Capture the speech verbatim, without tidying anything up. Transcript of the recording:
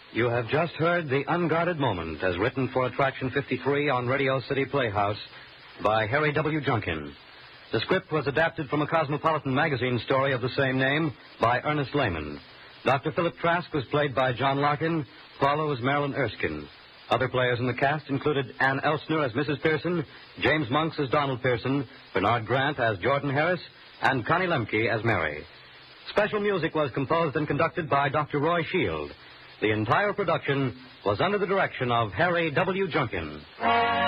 You have just heard The Unguarded Moment, as written for Attraction fifty-three on Radio City Playhouse by Harry W. Junkin. The script was adapted from a Cosmopolitan magazine story of the same name by Ernest Lehman. Doctor Philip Trask was played by John Larkin. Paula was Marilyn Erskine. Other players in the cast included Ann Elstner as Missus Pearson, James Monks as Donald Pearson, Bernard Grant as Jordan Harris, and Connie Lemke as Mary. Special music was composed and conducted by Doctor Roy Shield. The entire production was under the direction of Harry W. Junkin.